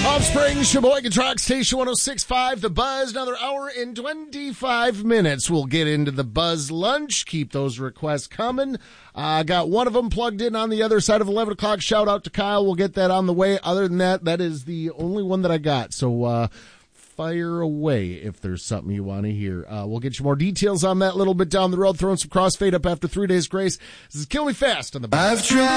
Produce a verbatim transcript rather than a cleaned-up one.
Palm Springs, Sheboygan Truck Station one oh six point five, The Buzz. Another hour and twenty-five minutes. We'll get into the Buzz Lunch. Keep those requests coming. I uh, got one of them plugged in on the other side of eleven o'clock. Shout out to Kyle. We'll get that on the way. Other than that, that is the only one that I got. So, uh, fire away if there's something you want to hear. Uh, we'll get you more details on that a little bit down the road. Throwing some crossfade up after three days grace. This is Kill Me Fast on the Buzz. I've tried.